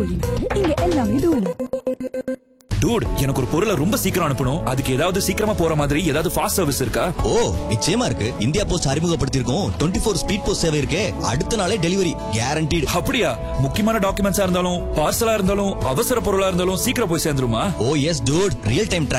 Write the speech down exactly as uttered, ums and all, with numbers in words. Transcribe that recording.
Delivery. இங்க எல்லாமே தூரம். டூட், எனக்கு ஒரு பொருளை ரொம்ப சீக்கிரம் அனுப்பணும். அதுக்கு ஏதாவது சீக்கிரமா போற மாதிரி ஏதாவது ஃபாஸ்ட் சர்வீஸ் இருக்கா? ஓ, நிச்சயமா இருக்கு. India post அறிமுகப்படுத்தியிருக்கோம் twenty four speed post சேவை இருக்கே. அடுத்த நாளே டெலிவரி கேரண்டீடு. அப்படியா? முக்கியமான டாக்குமெண்ட்ஸா இருந்தாலும் பார்சலா இருந்தாலும் அவசர பொருளா இருந்தாலும் சீக்கிரம் போய் சேர்ந்துருமா? ஓ எஸ் டூட், ரியல் டைம்